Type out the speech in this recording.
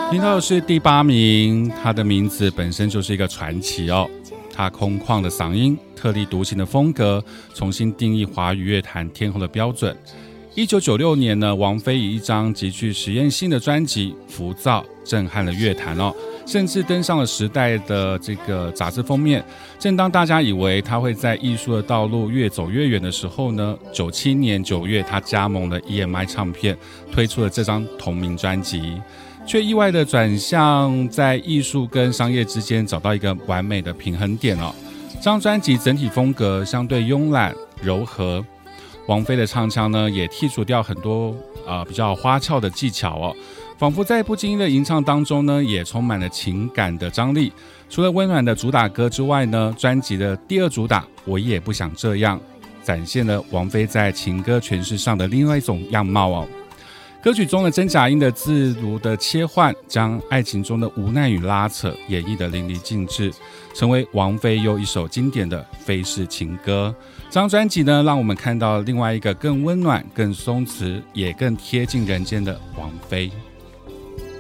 听到的是第8名，他的名字本身就是一个传奇哦。他空旷的嗓音、特立独行的风格，重新定义华语乐坛天后的标准。1996年呢，王菲以一张极具实验性的专辑《浮躁》震撼了乐坛哦，甚至登上了《时代》的这个杂志封面。正当大家以为她会在艺术的道路越走越远的时候呢，97年9月，她加盟了 EMI 唱片，推出了这张同名专辑。却意外的转向在艺术跟商业之间找到一个完美的平衡点哦。这张专辑整体风格相对慵懒柔和，王菲的唱腔呢也剔除掉很多比较花俏的技巧哦，仿佛在不经意的吟唱当中呢也充满了情感的张力。除了温暖的主打歌之外呢，专辑的第2主打《我也不想这样》展现了王菲在情歌诠释上的另外一种样貌哦。歌曲中的真假音的自如的切换，将爱情中的无奈与拉扯演绎得淋漓尽致，成为王菲又一首经典的菲式情歌。这张专辑呢，让我们看到另外一个更温暖、更松弛，也更贴近人间的王菲。